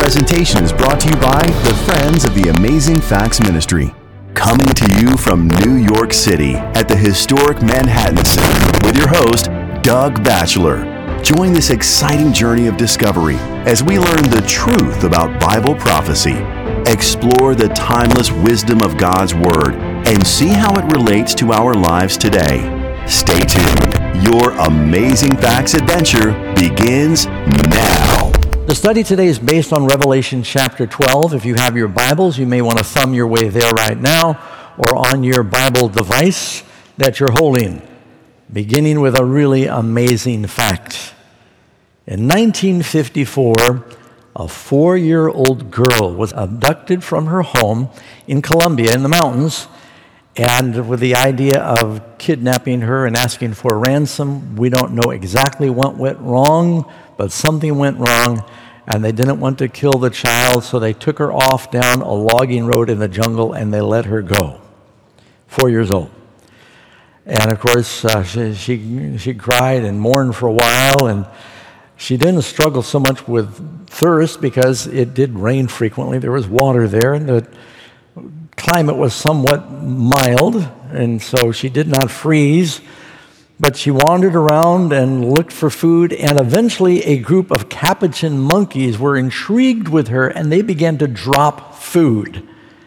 presentation is brought to you by the Friends of the Amazing Facts Ministry. Coming to you from New York City at the historic Manhattan Center with your host, Doug Batchelor. Join this exciting journey of discovery as we learn the truth about Bible prophecy, explore the timeless wisdom of God's Word, and see how it relates to our lives today. Stay tuned. Your Amazing Facts adventure begins now. The study today is based on Revelation chapter 12. If you have your Bibles, you may want to thumb your way there right now or on your Bible device that you're holding, beginning with a really amazing fact. In 1954, a 4-year-old girl was abducted from her home in Colombia in the mountains, and with the idea of kidnapping her and asking for a ransom. We don't know exactly what went wrong, but something went wrong, and they didn't want to kill the child, so they took her off down a logging road in the jungle, and they let her go. 4 years old. And of course, she cried and mourned for a while, and she didn't struggle so much with thirst because it did rain frequently. There was water there, and the climate was somewhat mild, and so she did not freeze. But she wandered around and looked for food, and eventually a group of capuchin monkeys were intrigued with her, and they began to drop food.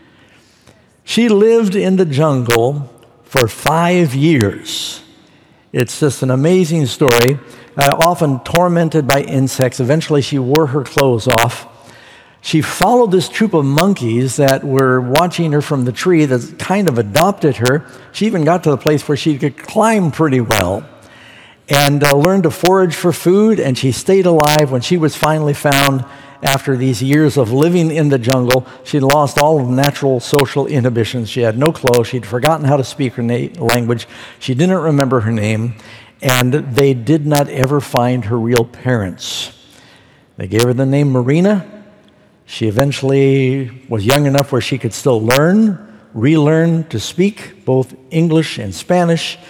She lived in the jungle for 5 years. It's just an amazing story. Often tormented by insects, eventually she wore her clothes off. She followed this troop of monkeys that were watching her from the tree that kind of adopted her. She even got to the place where she could climb pretty well and learned to forage for food, and she stayed alive. When she was finally found after these years of living in the jungle, she'd lost all of natural social inhibitions. She had no clothes. She'd forgotten how to speak her language. She didn't remember her name, and they did not ever find her real parents. They gave her the name Marina. She eventually was young enough where she could still relearn to speak both English and Spanish,